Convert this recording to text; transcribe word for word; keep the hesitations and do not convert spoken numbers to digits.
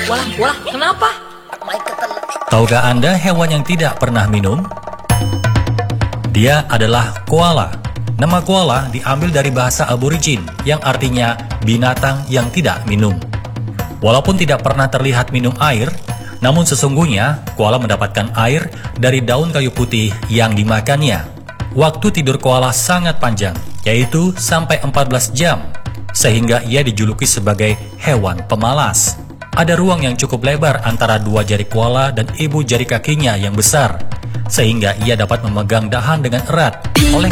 Wah, wah, kenapa? Tahukah Anda hewan yang tidak pernah minum? Dia adalah koala. Nama koala diambil dari bahasa aborigin yang artinya binatang yang tidak minum. Walaupun tidak pernah terlihat minum air, namun sesungguhnya koala mendapatkan air dari daun kayu putih yang dimakannya. Waktu tidur koala sangat panjang, yaitu sampai empat belas jam, sehingga ia dijuluki sebagai hewan pemalas. Ada ruang yang cukup lebar antara dua jari koala dan ibu jari kakinya yang besar, sehingga ia dapat memegang dahan dengan erat. Oleh